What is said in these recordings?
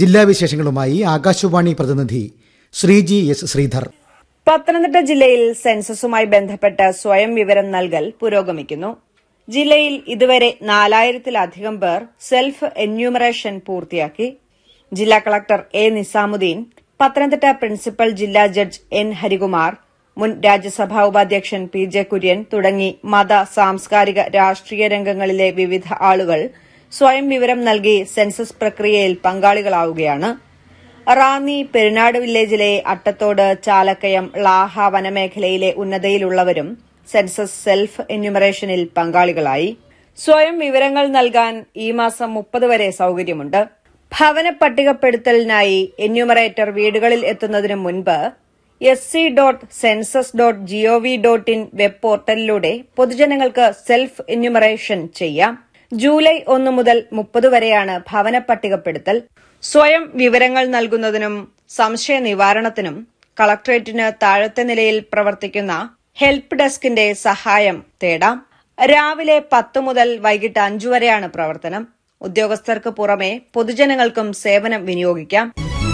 ജില്ലാ വിശേഷങ്ങളുമായി ആകാശവാണി പ്രതിനിധി ശ്രീജി എസ് ശ്രീധർ. പത്തനംതിട്ട ജില്ലയിൽ സെൻസസുമായി ബന്ധപ്പെട്ട് സ്വയം വിവരം നൽകൽ പുരോഗമിക്കുന്നു. ജില്ലയിൽ ഇതുവരെ 4000-ലധികം പേർ സെൽഫ് എന്യൂമറേഷൻ പൂർത്തിയാക്കി. ജില്ലാ collector A Nizamuddin, Pathanamthitta principal ജില്ലാ ജഡ്ജ് എൻ ഹരികുമാർ, മുൻ രാജ്യസഭാ ഉപാധ്യക്ഷൻ പി ജെ കുര്യൻ തുടങ്ങി മത, സാംസ്കാരിക, രാഷ്ട്രീയ രംഗങ്ങളിലെ വിവിധ ആളുകൾ സ്വയം വിവരം നൽകി സെൻസസ് പ്രക്രിയയിൽ പങ്കാളികളാവുകയാണ്. റാന്നി പെരുനാട് വില്ലേജിലെ അട്ടത്തോട്, ചാലക്കയം, ളാഹ വനമേഖലയിലെ ഉന്നതയിലുള്ളവരും സെൻസസ് സെൽഫ് എന്യൂമറേഷനിൽ പങ്കാളികളായി. സ്വയം വിവരങ്ങൾ നൽകാൻ ഈ മാസം 30 വരെ സൌകര്യമുണ്ട്. ഭവന പട്ടികപ്പെടുത്തലിനായി എന്യൂമറേറ്റർ വീടുകളിൽ എത്തുന്നതിന് മുൻപ് sc.census.gov.in വെബ് പോർട്ടലിലൂടെ പൊതുജനങ്ങൾക്ക് സെൽഫ് എന്യൂമറേഷൻ ചെയ്യാം. ജൂലൈ 1 മുതൽ 30 വരെയാണ് ഭവന പട്ടികപ്പെടുത്തൽ. സ്വയം വിവരങ്ങൾ നൽകുന്നതിനും സംശയ നിവാരണത്തിനും കളക്ടറേറ്റിന് താഴത്തെ നിലയിൽ പ്രവർത്തിക്കുന്ന ഹെൽപ്പ് ഡെസ്കിന്റെ സഹായം തേടാം. രാവിലെ 10 മുതൽ വൈകിട്ട് 5 വരെയാണ് പ്രവർത്തനം. ഉദ്യോഗസ്ഥർക്ക് പുറമെ പൊതുജനങ്ങൾക്കും സേവനം വിനിയോഗിക്കാം.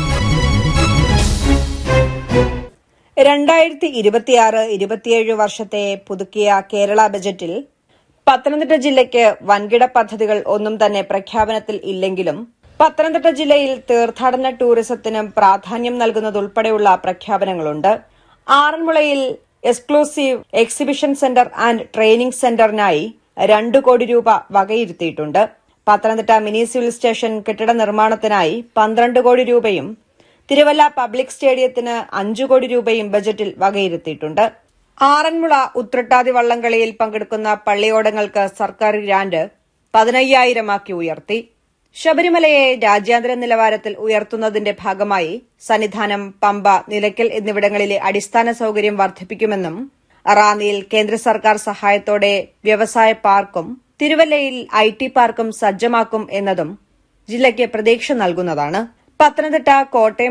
2026-27 വർഷത്തെ പുതുക്കിയ കേരള ബജറ്റിൽ പത്തനംതിട്ട ജില്ലയ്ക്ക് വൻകിട പദ്ധതികൾ ഒന്നും തന്നെ പ്രഖ്യാപനത്തിൽ ഇല്ലെങ്കിലും പത്തനംതിട്ട ജില്ലയിൽ തീർത്ഥാടന ടൂറിസത്തിന് പ്രാധാന്യം നൽകുന്നതുൾപ്പെടെയുള്ള പ്രഖ്യാപനങ്ങളുണ്ട്. ആറന്മുളയിൽ exclusive exhibition centre and training സെന്ററിനായി 2 കോടി രൂപ വകയിരുത്തിയിട്ടുണ്ട്. പത്തനംതിട്ട മിനി സിവിൽ സ്റ്റേഷൻ കെട്ടിട നിർമ്മാണത്തിനായി 12 കോടി രൂപയും തിരുവല്ല പബ്ലിക് സ്റ്റേഡിയത്തിന് 5 കോടി രൂപയും ബജറ്റിൽ വകയിരുത്തിയിട്ടുണ്ട്. ആറന്മുള ഉത്രട്ടാതി വള്ളംകളിയിൽ പങ്കെടുക്കുന്ന പള്ളിയോടങ്ങൾക്ക് സർക്കാർ ഗ്രാന്റ് 15,000 ഉയർത്തി. ശബരിമലയെ രാജ്യാന്തര നിലവാരത്തിൽ ഉയർത്തുന്നതിന്റെ ഭാഗമായി സന്നിധാനം, പമ്പ, നിലയ്ക്കൽ എന്നിവിടങ്ങളിലെ അടിസ്ഥാന സൌകര്യം വർദ്ധിപ്പിക്കുമെന്നും റാന്നിയിൽ കേന്ദ്ര സർക്കാർ സഹായത്തോടെ വ്യവസായ പാർക്കും തിരുവല്ലയിൽ IT പാർക്കും സജ്ജമാക്കും എന്നതും ജില്ലയ്ക്ക് പ്രതീക്ഷ നൽകുന്നതാണ്. പത്തനംതിട്ട, കോട്ടയം